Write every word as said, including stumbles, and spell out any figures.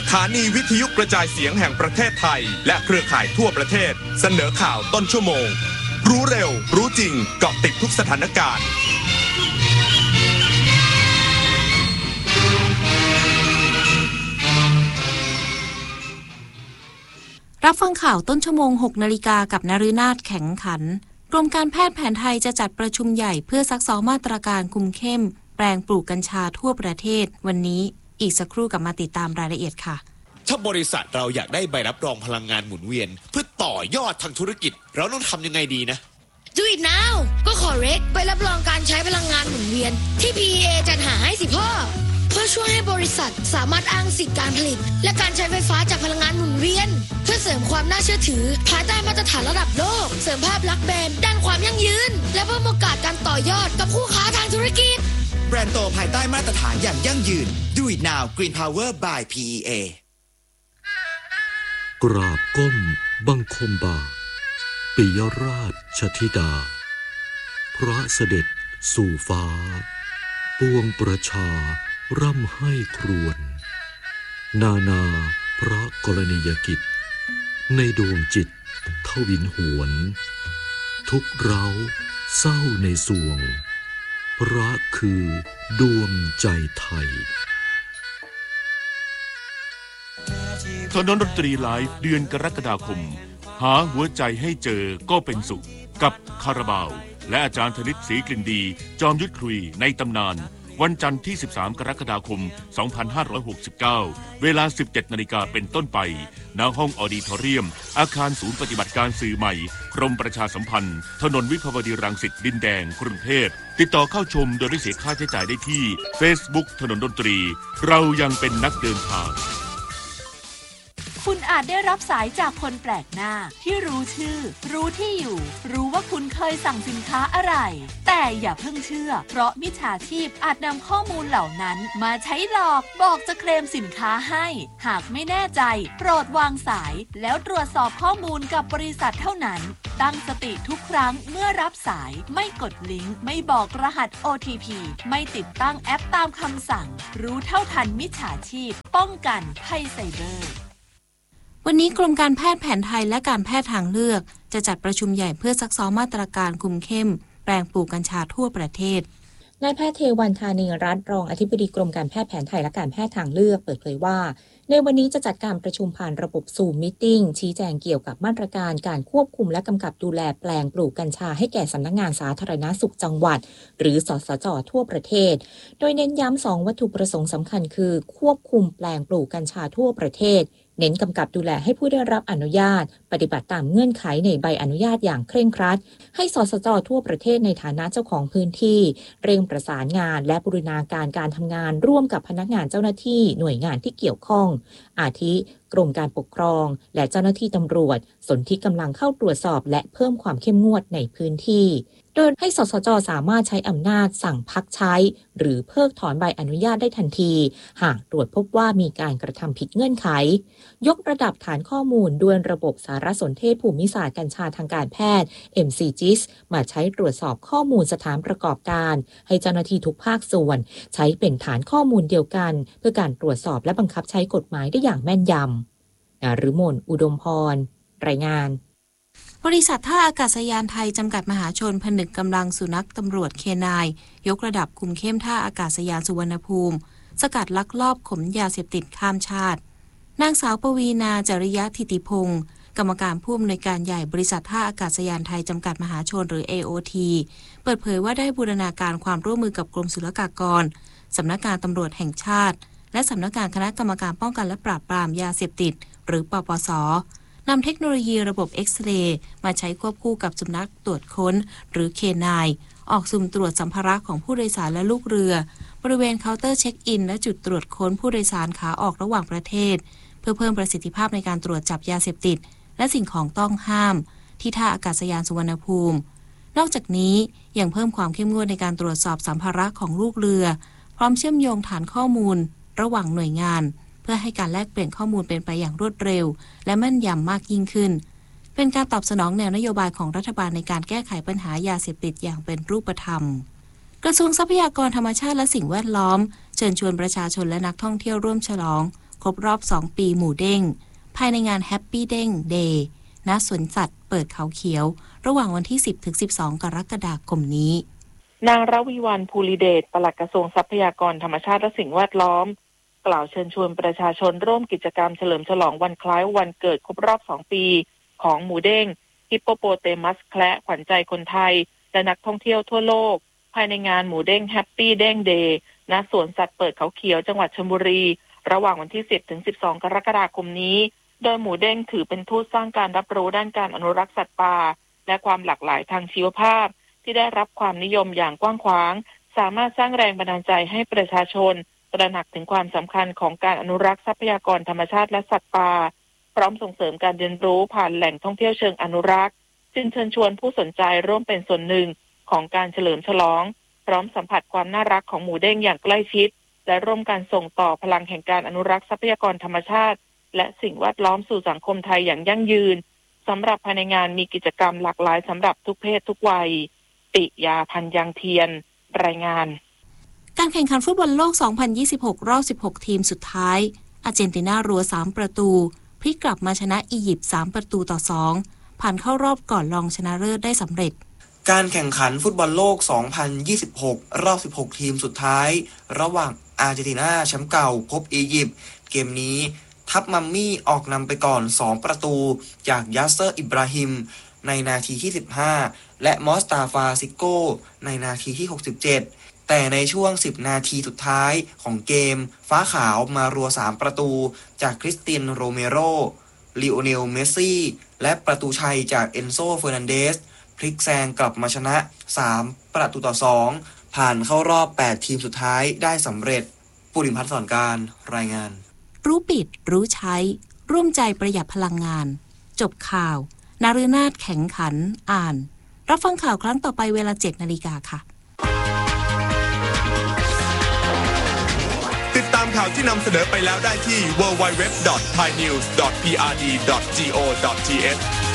ถานีวิทยุกระจายเสียงแห่งประเทศไทยและเครือข่ายทั่วประเทศเสนอข่าวต้นชั่วโมงรู้เร็วรู้จริงเกาะติดทุกสถานการณ์รับฟังข่าวต้นชั่วโมง หกนาฬิกากับนฤนาถแข็งขันกรมการแพทย์แผนไทยจะจัดประชุมใหญ่เพื่อซักซ้อมมาตรการคุมเข้มแปลงปลูกกัญชาทั่วประเทศวันนี้อีกสักครู่กลับมาติดตามรายละเอียดค่ะถ้าบริษัทเราอยากได้ใบรับรองพลังงานหมุนเวียนเพื่อต่อยอดทางธุรกิจเราต้องทำยังไงดีนะ Do it now ก็ขอเรกใบรับรองการใช้พลังงานหมุนเวียนที่ พี อี เอ จัดหาให้สิพ่อเพื่อช่วยให้บริษัทสามารถอ้างสิทธิการผลิตและการใช้ไฟฟ้าจากพลังงานหมุนเวียนเพื่อเสริมความน่าเชื่อถือภายใต้มาตรฐานระดับโลกเสริมภาพลักษณ์แบรนด์ด้านความยั่งยืนและเพิ่มโอกาสการต่อยอดกับคู่ค้าทางธุรกิจแบรนด์โตภายใต้มาตรฐานอย่างยั่งยืน Do it now Green Power by พี อี เอกราบก้มบังคมบาทปิยราชธิดาพระเสด็จสู่ฟ้าปวงประชาร่ำให้ครวญนานาพระกรณียกิจในดวงจิตทวินหวนทุกเร้าเศร้าในสวงพระคือดวงใจไทยถนนดนตรีไลฟ์เดือนกรกฎาคมหาหัวใจให้เจอก็เป็นสุขกับคาราบาวและอาจารย์ธนิตศรีกลิ่นดีจอมยุทธคุยในตำนานวันจันทร์ที่สิบสามกรกฎาคมสองพันห้าร้อยหกสิบเก้าเวลา สิบเจ็ดนาฬิกาเป็นต้นไปณห้องออดิทอเรียมอาคารศูนย์ปฏิบัติการสื่อใหม่กรมประชาสัมพันธ์ถนนวิภาวดีรังสิตดินแดงกรุงเทพติดต่อเข้าชมโดยไม่เสียค่าใช้จ่ายได้ที่ Facebook ถนนดนตรีเรายังเป็นนักเดินทางคุณอาจได้รับสายจากคนแปลกหน้าที่รู้ชื่อรู้ที่อยู่รู้ว่าคุณเคยสั่งสินค้าอะไรแต่อย่าเพิ่งเชื่อเพราะมิจฉาชีพอาจนำข้อมูลเหล่านั้นมาใช้หลอกบอกจะเคลมสินค้าให้หากไม่แน่ใจโปรดวางสายแล้วตรวจสอบข้อมูลกับบริษัทเท่านั้นตั้งสติทุกครั้งเมื่อรับสายไม่กดลิงก์ไม่บอกรหัส โอ ที พี ไม่ติดตั้งแอปตามคำสั่งรู้เท่าทันมิจฉาชีพป้องกันภัยไซเบอร์วันนี้กรมการแพทย์แผนไทยและการแพทย์ทางเลือกจะจัดประชุมใหญ่เพื่อซักซ้อมมาตรการคุมเข้มแปลงปลูกกัญชาทั่วประเทศนายแพทย์เทวันธานีรัตน์รองอธิบดีกรมการแพทย์แผนไทยและการแพทย์ทางเลือกเปิดเผยว่าในวันนี้จะจัดการประชุมผ่านระบบซูมมีตติ้งชี้แจงเกี่ยวกับมาตรการการควบคุมและกำกับดูแลแปลงปลูกกัญชาให้แก่สำนักงานสาธารณสุขจังหวัดหรือสสจ.ทั่วประเทศโดยเน้นย้ำสองวัตถุประสงค์สำคัญคือควบคุมแปลงปลูกกัญชาทั่วประเทศเน้นกำกับดูแลให้ผู้ได้รับอนุญาตปฏิบัติตามเงื่อนไขในใบอนุญาตอย่างเคร่งครัดให้สสจ.ทั่วประเทศในฐานะเจ้าของพื้นที่เร่งประสานงานและบูรณาการการทำงานร่วมกับพนักงานเจ้าหน้าที่หน่วยงานที่เกี่ยวข้องอาทิกรมการปกครองและเจ้าหน้าที่ตำรวจสนธิกำลังเข้าตรวจสอบและเพิ่มความเข้มงวดในพื้นที่โดยให้สสจ.สามารถใช้อำนาจสั่งพักใช้หรือเพิกถอนใบอนุญาตได้ทันทีหากตรวจพบว่ามีการกระทำผิดเงื่อนไขยกระดับฐานข้อมูลด้วยระบบสารสนเทศภูมิศาสตร์กัญชาทางการแพทย์ เอ็ม ซี จี ไอ เอส มาใช้ตรวจสอบข้อมูลสถานประกอบการให้เจ้าหน้าที่ทุกภาคส่วนใช้เป็นฐานข้อมูลเดียวกันเพื่อการตรวจสอบและบังคับใช้กฎหมายได้อย่างแม่นยำนฤมลอุดมพรรายงานบริษัทท่าอากาศยานไทยจำกัดมหาชนผนึกกำลังสุนัขตำรวจเคนายยกระดับคุมเข้มท่าอากาศยานสุวรรณภูมิสกัดลักลอบขนยาเสพติดข้ามชาตินางสาวปวีนาจริยธิติพงศ์กรรมการผู้อำนวยการใหญ่บริษัทท่าอากาศยานไทยจำกัดมหาชนหรือ เอ โอ ที เปิดเผยว่าได้บูรณาการความร่วมมือกับกรมศุลกากรสำนักงานตำรวจแห่งชาติและสำนักงานคณะกรรมการป้องกันและปราบปรามยาเสพติดหรือปปส.นำเทคโนโลยีระบบเอ็กซเรย์มาใช้ควบคู่กับสุนัขตรวจค้นหรือเคนายออกสุ่มตรวจสัมภาระของผู้โดยสารและลูกเรือบริเวณเคาน์เตอร์เช็คอินและจุดตรวจค้นผู้โดยสารขาออกระหว่างประเทศเพื่อเพิ่มประสิทธิภาพในการตรวจจับยาเสพติดและสิ่งของต้องห้ามที่ท่าอากาศยานสุวรรณภูมินอกจากนี้ยังเพิ่มความเข้มงวดในการตรวจสอบสัมภาระของลูกเรือพร้อมเชื่อมโยงฐานข้อมูลระหว่างหน่วยงานเพื่อให้การแลกเปลี่ยนข้อมูลเป็นไปอย่างรวดเร็วและแม่นยำมากยิ่งขึ้นเป็นการตอบสนองแนวนโยบายของรัฐบาลในการแก้ไขปัญหายาเสพติดอย่างเป็นรูปธรรมกระทรวงทรัพยากรธรรมชาติและสิ่งแวดล้อมเชิญชวนประชาชนและนักท่องเที่ยวร่วมฉลองครบรอบสองปีหมูเด้งภายในงานแฮปปี้เด้งเดย์ณสวนสัตว์เปิดเขาเขียวระหว่างวันที่ สิบถึงสิบสอง กรกฎาคมนี้นางรวีวรรณ ภูริเดช ปลัดกระทรวงทรัพยากรธรรมชาติและสิ่งแวดล้อมกล่าวเชิญชวนประชาชนร่วมกิจกรรมเฉลิมฉลองวันคล้ายวันเกิดครบรอบสองปีของหมูเด้งฮิปโปโปเตมัสแคระขวัญใจคนไทยและนักท่องเที่ยวทั่วโลกภายในงานหมูเด้งแฮปปี้เด้งเดย์ณสวนสัตว์เปิดเขาเขียวจังหวัดชลบุรีระหว่างวันที่ สิบถึงสิบสอง กรกฎาคมนี้โดยหมูเด้งถือเป็นทูตสร้างการรับรู้ด้านการอนุรักษ์สัตว์ป่าและความหลากหลายทางชีวภาพที่ได้รับความนิยมอย่างกว้างขวางสามารถสร้างแรงบันดาลใจให้ประชาชนตระหนักถึงความสำคัญของการอนุรักษ์ทรัพยากรธรรมชาติและสัตว์ป่าพร้อมส่งเสริมการเรียนรู้ผ่านแหล่งท่องเที่ยวเชิงอนุรักษ์จึงเชิญชวนผู้สนใจร่วมเป็นส่วนหนึ่งของการเฉลิมฉลองพร้อมสัมผัสความน่ารักของหมูเด้งอย่างใกล้ชิดและร่วมกันส่งต่อพลังแห่งการอนุรักษ์ทรัพยากรธรรมชาติและสิ่งแวดล้อมสู่สังคมไทยอย่างยั่งยืนสำหรับภายในงานมีกิจกรรมหลากหลายสำหรับทุกเพศทุกวัยปิยาพันธ์ยังเทียนรายงานการแข่งขันฟุตบอลโลก สองพันยี่สิบหก รอบ สิบหก ทีมสุดท้ายอาร์เจนตินารัวสามประตูพลิกกลับมาชนะอียิปต์สามประตูต่อสองผ่านเข้ารอบก่อนรองชนะเลิศได้สำเร็จการแข่งขันฟุตบอลโลก สองพันยี่สิบหก รอบ สิบหก ทีมสุดท้ายระหว่างอาร์เจนตินาแชมป์เก่าพบอียิปต์เกมนี้ทัพมัมมี่ออกนำไปก่อนสองประตูจากยัสเซอร์อิบราฮิมในนาทีที่สิบห้าและมอสตาฟาซิโกในนาทีที่หกสิบเจ็ดแต่ในช่วงสิบนาทีสุดท้ายของเกมฟ้าขาวมารัวสามประตูจากคริสเตียนโรเมโรลิโอเนลเมสซี่และประตูชัยจากเอนโซเฟอร์นันเดสพลิกแซงกลับมาชนะสามประตูต่อสองผ่านเข้ารอบแปดทีมสุดท้ายได้สำเร็จปุริมพัฒน์สอนการรายงานรู้ปิดรู้ใช้ร่วมใจประหยัดพลังงานจบข่าวนาฤนาถแข็งขันอ่านรับฟังข่าวครั้งต่อไปเวลา เจ็ดนาฬิกาค่ะติดตามข่าวที่นำเสนอไปแล้วได้ที่ ดับเบิลยู ดับเบิลยู ดับเบิลยู ดอท ไทยนิวส์ ดอท พี อาร์ ดี ดอท จี โอ ดอท ที เอช